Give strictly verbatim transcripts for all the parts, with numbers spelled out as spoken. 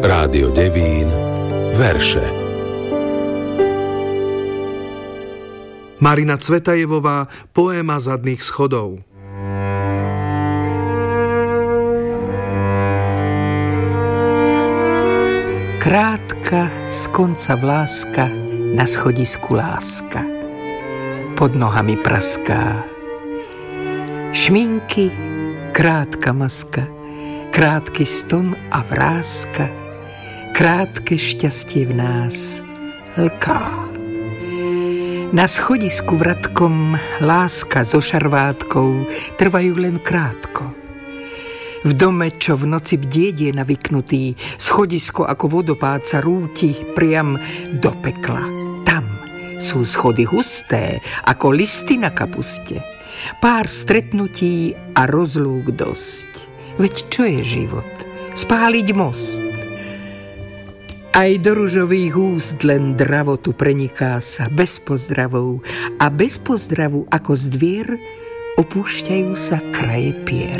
Rádio Devín, verše. Marina Cvetajevová, poéma Zadných schodov. Krátka z konca vláska, na schodisku láska. Pod nohami praská. Šminky, krátka maska, krátky ston a vrázka, krátke šťastie v nás lká. Na schodisku vratkom láska so šarvátkou trvajú len krátko. V dome, čo v noci bdieť je navyknutý, schodisko ako vodopád sa rúti priam do pekla. Tam sú schody husté, ako listy na kapuste. Pár stretnutí a rozlúk dosť. Veď čo je život? Spáliť most. Aj do ružových úst len dravotu preniká sa bez pozdravov a bez pozdravu ako z dvier opúšťajú sa kraje pier.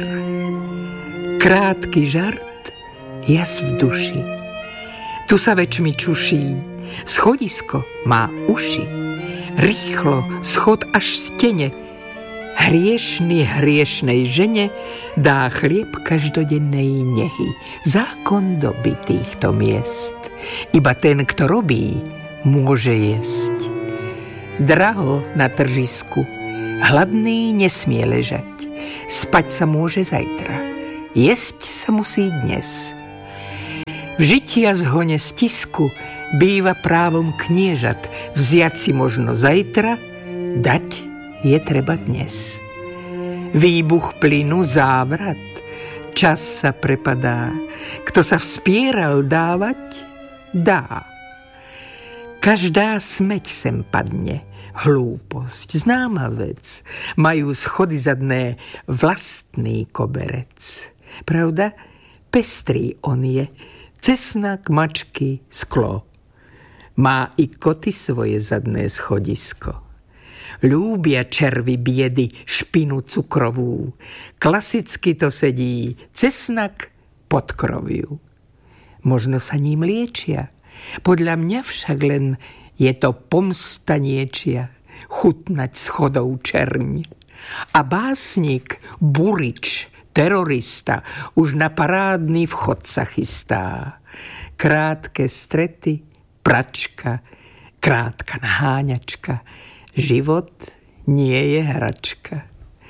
Krátky žart, jas v duši. Tu sa večmi čuší, schodisko má uši. Rýchlo schod až stene, hriešný hriešnej žene dá chlieb každodennej nehy. Zákon doby týchto miest. Iba ten, kto robí, môže jesť. Draho na tržisku, hladný nesmie ležať. Spať sa môže zajtra, jesť sa musí dnes. V žitia zhone stisku býva právom kniežat. Vziať si možno zajtra, dať je treba dnes. Výbuch plynu, závrat, čas sa prepadá. Kto sa vspieral dávať, dá. Každá smeť sem padne, hlúposť, známa vec. Majú schody zadné vlastný koberec. Pravda? Pestrý on je, cesnak, mačky, sklo. Má i koty svoje zadné schodisko. Ľúbia červy biedy špinu cukrovú. Klasicky to sedí cesnak pod kroviu. Možno sa ním liečia. Podľa mňa však len je to pomsta niečia. Chutnať schodov čerň. A básnik Burič, terorista, už na parádny vchod sa chystá. Krátke strety, pračka, krátka naháňačka. Život nie je hračka.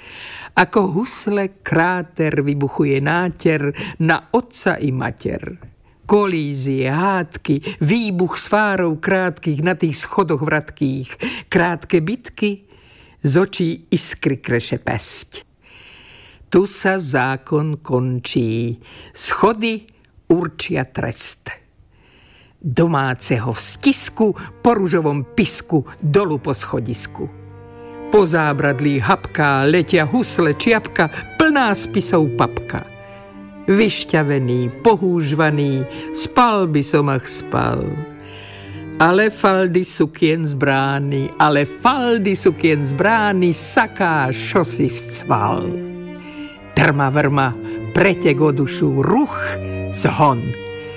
Ako husle kráter vybuchuje náter na otca i mater. Kolízie, hádky, výbuch svárov krátkych na tých schodoch vratkých, krátke bitky, z očí iskry kreše pesť. Tu sa zákon končí, schody určia trest. Domáceho v stisku, po ružovom pisku, dolu po schodisku. Po zábradlí hapká letia husle čiapka, plná spisov papka. Vyšťavený, pohúžvaný, spal by som ach spal. Ale faldy sukien z brány, ale faldy sukien z brány, saká šosy vcval. Trma vrma, pretek o dušu, ruch, zhon.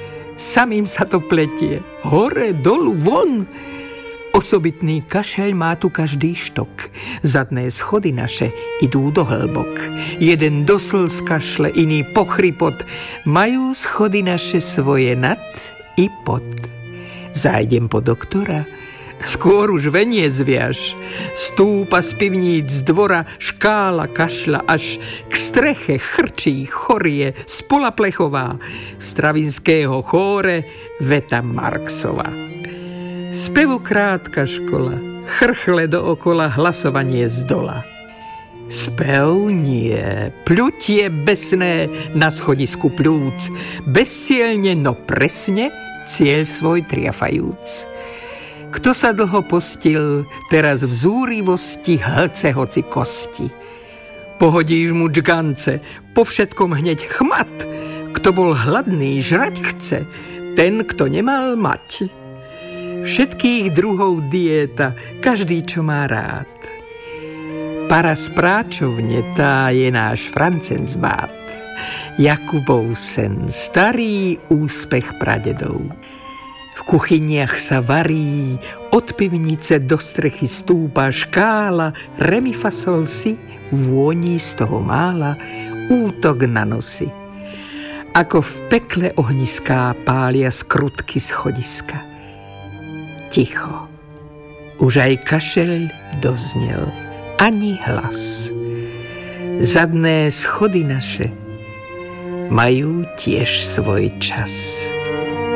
Samým sa to pletie, hore, dolu, von. Osobitný kašeľ má tu každý štok. Zadné schody naše idú do hĺbok. Jeden do slz kašle, iný pochripot. Majú schody naše svoje nad i pod. Zájdem po doktora, skôr už veniec viaž. Stúpa z pivníc dvora, škála kašľa, až k streche chrčí, chorie, spola plechová. V stravinského chóre veta Marksova. Spevu krátka škola, chrchle dookola, hlasovanie z dola. Spev nie, pľutie besné na schodisku pľúc, bezcielne, no presne, cieľ svoj triafajúc. Kto sa dlho postil, teraz v zúrivosti hlce hoci kosti. Pohodíš mu džgance, po všetkom hneď chmat. Kto bol hladný, žrať chce, ten, kto nemal mať. Všetkých druhov diéta, každý, čo má rád. Para z práčovne, tá je náš Francenzbát. Jakubov sen, starý úspech pradedov. V kuchyniach sa varí, od pivnice do strechy stúpa škála, remi fa sol si, vôni z toho mála, útok na nosy. Ako v pekle ohniská pália skrutky schodiska. Ticho. Už aj kašeľ doznel, ani hlas. Zadné schody naše majú tiež svoj čas.